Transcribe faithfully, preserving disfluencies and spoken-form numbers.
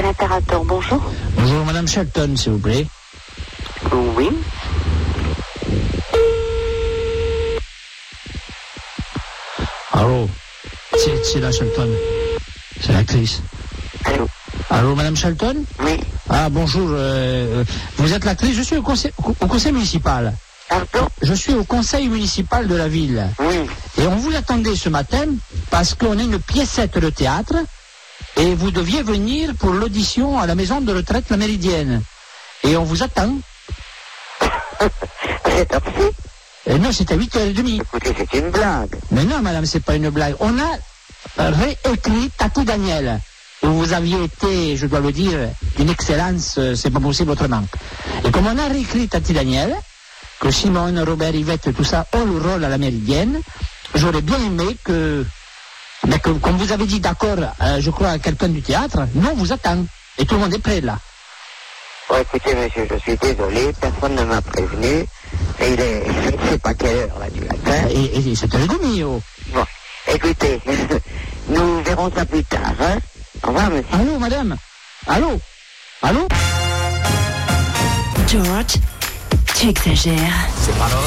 Réparateur, bonjour. Bonjour, Madame Shelton, s'il vous plaît. Oui. Allô, c'est, c'est la Shelton. C'est l'actrice. Allô. Allô, Madame Shelton? Oui. Ah, bonjour. Euh, vous êtes l'actrice? Je suis au conseil, au conseil municipal. Pardon? Je suis au conseil municipal de la ville. Oui. Et on vous attendait ce matin parce qu'on a une piécette de théâtre et vous deviez venir pour l'audition à la maison de retraite La Méridienne. Et on vous attend. C'est absurde. Et non, c'est à huit heures trente. Écoutez, c'est une blague. Mais non, madame, c'est pas une blague. On a réécrit Tati Daniel. Où vous aviez été, je dois le dire, d'une excellence, euh, c'est pas possible autrement. Et comme on a réécrit Tati Daniel, que Simone, Robert, Yvette, tout ça ont le rôle à La Méridienne, j'aurais bien aimé que, mais que, comme vous avez dit d'accord, euh, je crois, à quelqu'un du théâtre, nous on vous attend. Et tout le monde est prêt, là. Bon, écoutez, monsieur, je suis désolé, personne ne m'a prévenu. Et il est, je sais pas quelle heure, là, du matin. Et, et c'est un demi, oh. Bon, écoutez, nous verrons ça plus tard, hein. Au revoir, monsieur. Allô, madame? Allô? Allô? George, tu exagères. C'est pas normal.